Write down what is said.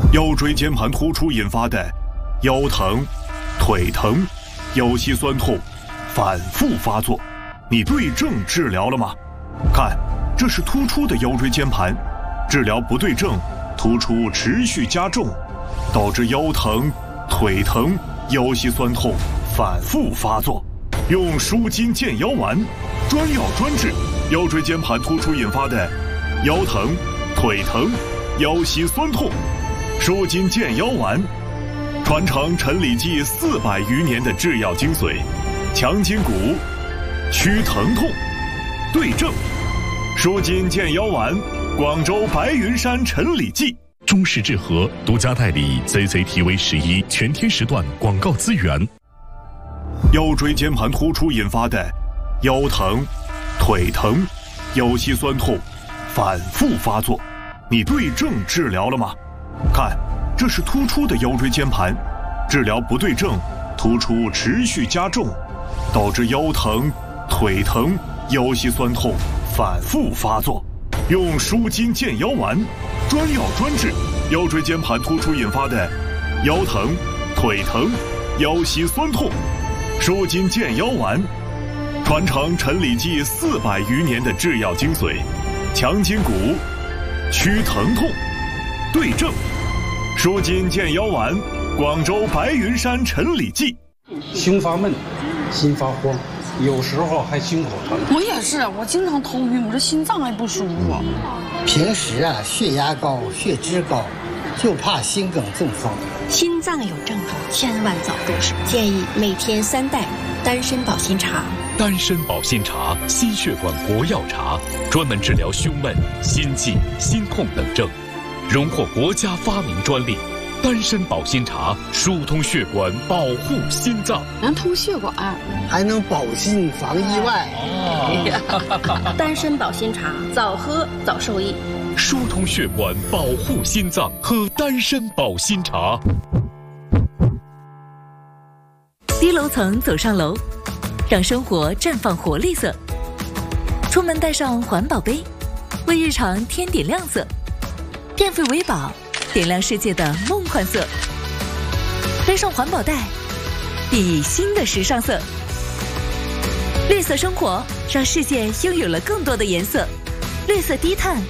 腰椎间盘突出引发的腰疼、腿疼、腰膝酸痛反复发作，你对症治疗了吗？看，这是突出的腰椎间盘，治疗不对症，突出持续加重，导致腰疼、腿疼、腰膝酸痛反复发作。用舒筋健腰丸，专药专治腰椎间盘突出引发的腰疼、腿疼、腰膝酸痛。舒筋健腰丸，传承陈李济400余年的制药精髓，强筋骨，祛疼痛，对症。舒筋健腰丸，广州白云山陈李济。 中式治和独家代理 CCTV11全天时段广告资源。 腰椎间盘突出引发的腰疼、腿疼、腰膝酸痛反复发作，你对症治疗了吗？看，这是突出的腰椎间盘，治疗不对症，突出持续加重，导致腰疼、腿疼、腰膝酸痛反复发作。用舒筋健腰丸，专药专治腰椎间盘突出引发的腰疼、腿疼、腰膝酸痛。舒筋健腰丸，传承陈李济400余年的制药精髓，强筋骨，祛疼痛，对症。舒筋健腰丸，广州白云山陈李济。 胸发闷，心发慌，有时候还心口疼。 我也是，我经常头晕，我这心脏还不舒服。 平时血压高、血脂高，就怕心梗中风。 心脏有症状，千万早重视。建议每天3袋丹参保心茶。 丹参保心茶，心血管国药茶，专门治疗胸闷、心悸、心痛等症，荣获国家发明专利。丹参保心茶疏通血管，保护心脏， 能通血管， 还能保心防意外。 丹参保心茶，早喝早受益。 疏通血管，保护心脏，喝丹参保心茶。 低楼层走上楼，让生活绽放活力色。出门带上环保杯，为日常添点亮色。电费维保，点亮世界的梦幻色。背上环保袋，熠熠新的时尚色。绿色生活，让世界拥有了更多的颜色。绿色低碳。